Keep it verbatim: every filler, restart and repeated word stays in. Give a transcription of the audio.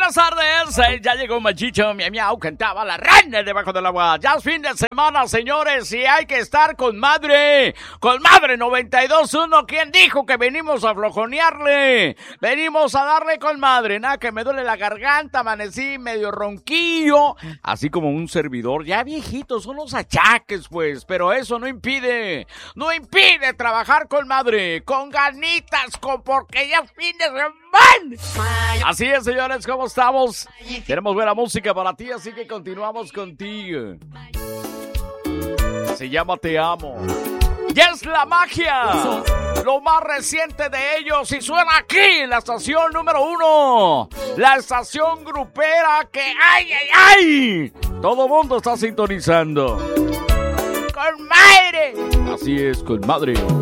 buenas tardes. Eh, ya llegó Machicho, mi miau, cantaba la rana debajo del agua. Ya es fin de semana, señores, y hay que estar con madre. Con madre noventa y dos punto uno. ¿Quién dijo que venimos a flojonearle? Venimos a darle con madre. Nada, que me duele la garganta, amanecí medio ronquillo. Así como un servidor, ya viejito, son los achaques, pues. Pero eso no impide, no impide trabajar con madre. Con ganitas, con porque ya es fin de semana. Así es, señores, ¿cómo estamos? Tenemos buena música para ti, así que continuamos contigo. Se llama Te Amo. Y es la magia, lo más reciente de ellos, y suena aquí en la estación número uno, la estación grupera que ¡ay, ay, ay! Todo mundo está sintonizando. ¡Con madre! Así es, con madre.